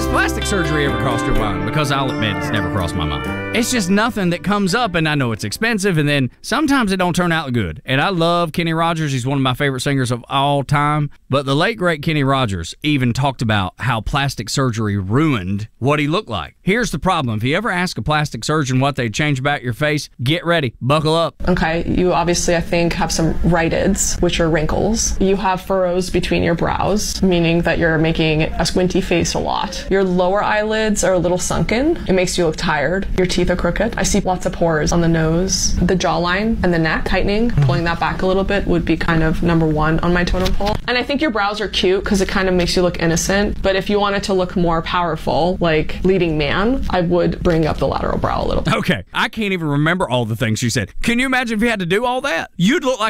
Has plastic surgery ever crossed your mind? Because I'll admit it's never crossed my mind. It's just nothing that comes up, and I know it's expensive, and then sometimes it don't turn out good. And I love Kenny Rogers. He's one of my favorite singers of all time. But the late, great Kenny Rogers even talked about how plastic surgery ruined what he looked like. Here's the problem. If you ever ask a plastic surgeon what they'd change about your face, get ready. Buckle up. Okay, you obviously, I think, have some rhytids, which are wrinkles. You have furrows between your brows, meaning that you're making a squinty face a lot. Your lower eyelids are a little sunken. It makes you look tired. Your teeth are crooked. I see lots of pores on the nose. The jawline and the neck tightening, pulling that back a little bit would be kind of number one on my totem pole. And I think your brows are cute because it kind of makes you look innocent. But if you wanted to look more powerful, like leading man, I would bring up the lateral brow a little bit. Okay, I can't even remember all the things she said. Can you imagine if you had to do all that? You'd look like